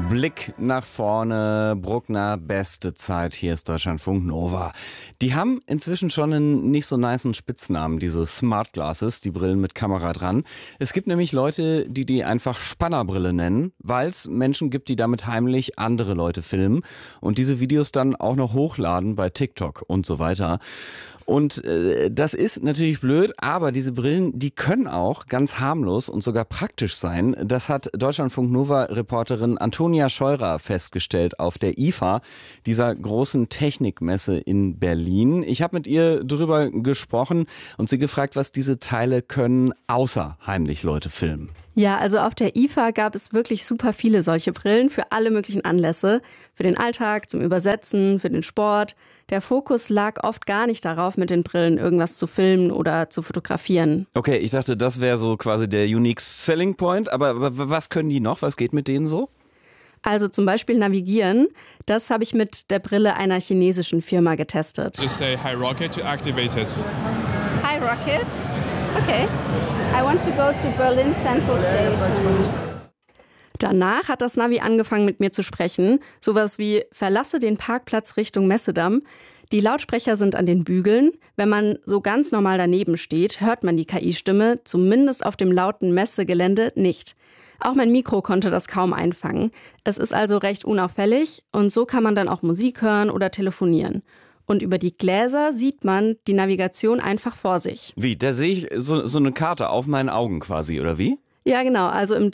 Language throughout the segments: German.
Blick nach vorne, Bruckner, beste Zeit, hier ist Deutschlandfunk Nova. Die haben inzwischen schon einen nicht so nicen Spitznamen, diese Smart Glasses, die Brillen mit Kamera dran. Es gibt nämlich Leute, die einfach Spannerbrille nennen, weil es Menschen gibt, die damit heimlich andere Leute filmen und diese Videos dann auch noch hochladen bei TikTok und so weiter. Und das ist natürlich blöd, aber diese Brillen, die können auch ganz harmlos und sogar praktisch sein. Das hat Deutschlandfunk Nova-Reporterin Antonia Scheurer festgestellt auf der IFA, dieser großen Technikmesse in Berlin. Ich habe mit ihr drüber gesprochen und sie gefragt, was diese Teile können, außer heimlich Leute filmen. Ja, also auf der IFA gab es wirklich super viele solche Brillen für alle möglichen Anlässe. Für den Alltag, zum Übersetzen, für den Sport. Der Fokus lag oft gar nicht darauf, mit den Brillen irgendwas zu filmen oder zu fotografieren. Okay, ich dachte, das wäre so quasi der unique selling point. Aber was können die noch? Was geht mit denen so? Also zum Beispiel navigieren. Das habe ich mit der Brille einer chinesischen Firma getestet. Just say hi rocket to activate it. Hi Rocket. Okay. I want to go to Berlin Central Station. Danach hat das Navi angefangen mit mir zu sprechen. Sowas wie, verlasse den Parkplatz Richtung Messedamm. Die Lautsprecher sind an den Bügeln. Wenn man so ganz normal daneben steht, hört man die KI-Stimme, zumindest auf dem lauten Messegelände nicht. Auch mein Mikro konnte das kaum einfangen. Es ist also recht unauffällig und so kann man dann auch Musik hören oder telefonieren. Und über die Gläser sieht man die Navigation einfach vor sich. Wie, da sehe ich so eine Karte auf meinen Augen quasi, oder wie? Ja, genau. Also im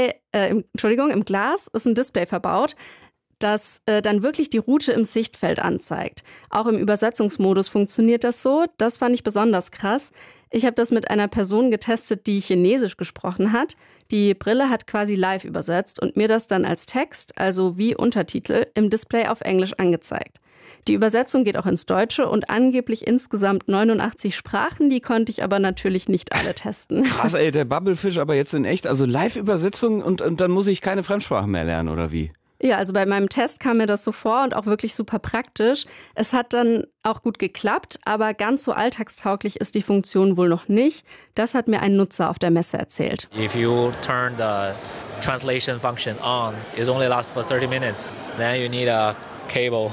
Glas ist ein Display verbaut, das dann wirklich die Route im Sichtfeld anzeigt. Auch im Übersetzungsmodus funktioniert das so. Das fand ich besonders krass. Ich habe das mit einer Person getestet, die Chinesisch gesprochen hat. Die Brille hat quasi live übersetzt und mir das dann als Text, also wie Untertitel, im Display auf Englisch angezeigt. Die Übersetzung geht auch ins Deutsche und angeblich insgesamt 89 Sprachen, die konnte ich aber natürlich nicht alle testen. Krass, ey, der Bubblefish aber jetzt in echt, also Live-Übersetzung und dann muss ich keine Fremdsprachen mehr lernen, oder wie? Ja, also bei meinem Test kam mir das so vor und auch wirklich super praktisch. Es hat dann auch gut geklappt, aber ganz so alltagstauglich ist die Funktion wohl noch nicht. Das hat mir ein Nutzer auf der Messe erzählt. If you turn the translation function on, it only lasts for 30 minutes. Then you need a cable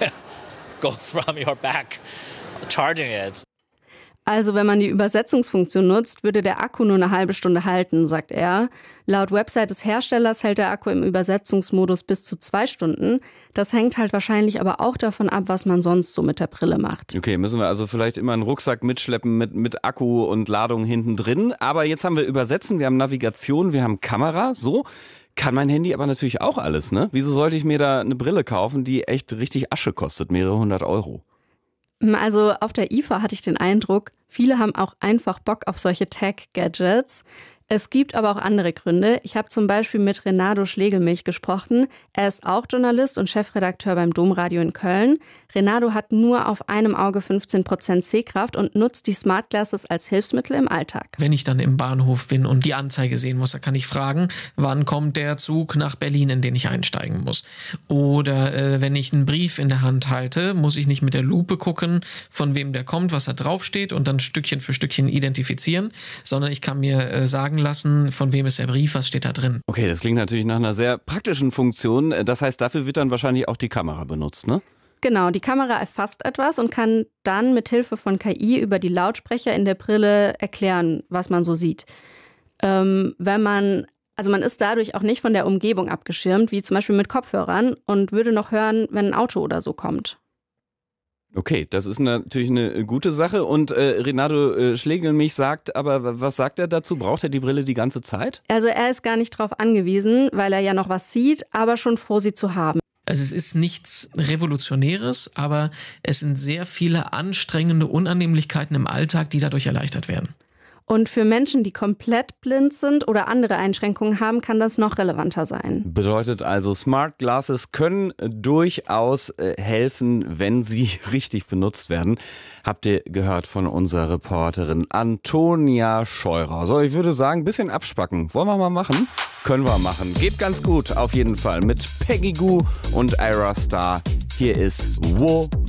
go from your back charging it. Also wenn man die Übersetzungsfunktion nutzt, würde der Akku nur eine halbe Stunde halten, sagt er. Laut Website des Herstellers hält der Akku im Übersetzungsmodus bis zu 2 Stunden. Das hängt halt wahrscheinlich aber auch davon ab, was man sonst so mit der Brille macht. Okay, müssen wir also vielleicht immer einen Rucksack mitschleppen mit Akku und Ladung hinten drin. Aber jetzt haben wir Übersetzen, wir haben Navigation, wir haben Kamera, so. Kann mein Handy aber natürlich auch alles, ne? Wieso sollte ich mir da eine Brille kaufen, die echt richtig Asche kostet, mehrere hundert Euro? Also auf der IFA hatte ich den Eindruck, viele haben auch einfach Bock auf solche Tech-Gadgets. Es gibt aber auch andere Gründe. Ich habe zum Beispiel mit Renato Schlegelmilch gesprochen. Er ist auch Journalist und Chefredakteur beim Domradio in Köln. Renato hat nur auf einem Auge 15% Sehkraft und nutzt die Smart Glasses als Hilfsmittel im Alltag. Wenn ich dann im Bahnhof bin und die Anzeige sehen muss, dann kann ich fragen, wann kommt der Zug nach Berlin, in den ich einsteigen muss. Oder wenn ich einen Brief in der Hand halte, muss ich nicht mit der Lupe gucken, von wem der kommt, was da draufsteht und dann Stückchen für Stückchen identifizieren, sondern ich kann mir sagen lassen, von wem ist der Brief, was steht da drin. Okay, das klingt natürlich nach einer sehr praktischen Funktion. Das heißt, dafür wird dann wahrscheinlich auch die Kamera benutzt, ne? Genau, die Kamera erfasst etwas und kann dann mit Hilfe von KI über die Lautsprecher in der Brille erklären, was man so sieht. Man ist dadurch auch nicht von der Umgebung abgeschirmt, wie zum Beispiel mit Kopfhörern und würde noch hören, wenn ein Auto oder so kommt. Okay, das ist natürlich eine gute Sache. Und Renato Schlegelmilch sagt, aber was sagt er dazu? Braucht er die Brille die ganze Zeit? Also er ist gar nicht drauf angewiesen, weil er ja noch was sieht, aber schon froh, sie zu haben. Also es ist nichts Revolutionäres, aber es sind sehr viele anstrengende Unannehmlichkeiten im Alltag, die dadurch erleichtert werden. Und für Menschen, die komplett blind sind oder andere Einschränkungen haben, kann das noch relevanter sein. Bedeutet also, Smart Glasses können durchaus helfen, wenn sie richtig benutzt werden. Habt ihr gehört von unserer Reporterin Antonia Scheurer. So, ich würde sagen, ein bisschen abspacken. Wollen wir mal machen? Können wir machen. Geht ganz gut, auf jeden Fall. Mit Peggy Gou und Ira Star. Hier ist Wo